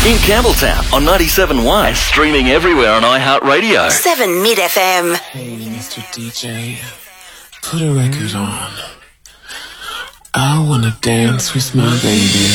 In Campbelltown on 97.1 and streaming everywhere on iHeartRadio. 7 Mid FM. Hey, Mr. DJ, put a record on. I wanna dance with my baby.